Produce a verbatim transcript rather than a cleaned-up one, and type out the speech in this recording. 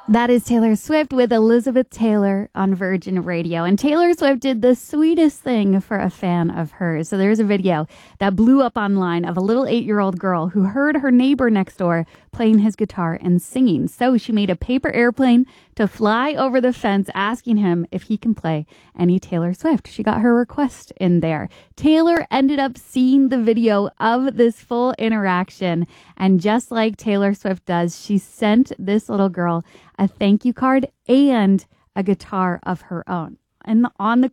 That is Taylor Swift with Elizabeth Taylor on Virgin Radio. And Taylor Swift did the sweetest thing for a fan of hers. So there's a video that blew up online of a little eight-year-old girl who heard her neighbor next door playing his guitar and singing. So she made a paper airplane to fly over the fence asking him if he can play any Taylor Swift. She got her request in there. Taylor ended up seeing the video of this full interaction. And just like Taylor Swift does, she sent this little girl a thank you card and a guitar of her own. And on the